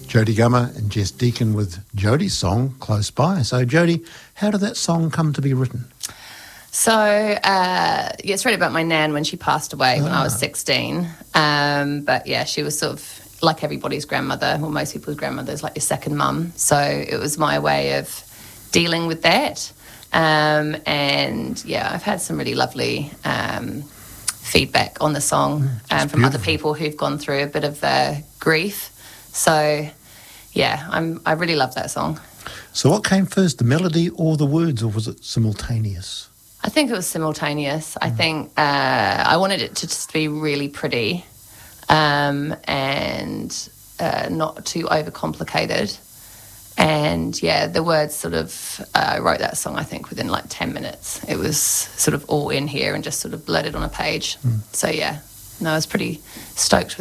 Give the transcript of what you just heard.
Jodie Gummer and Jess Deacon with Jodie's song, Close By. So, Jodie, how did that song come to be written? So, it's really about my nan when she passed away when I was 16. But, yeah, she was sort of like everybody's grandmother, or most people's grandmother's like your second mum. So it was my way of dealing with that. And, yeah, I've had some really lovely feedback on the song from other people who've gone through a bit of grief. So, yeah, I really love that song. So what came first, the melody or the words, or was it simultaneous? I think it was simultaneous. I think I wanted it to just be really pretty and not too overcomplicated. And, yeah, the words sort of, I wrote that song, I think, within like 10 minutes. It was sort of all in here and just sort of blurted on a page. So, yeah, no, I was pretty stoked with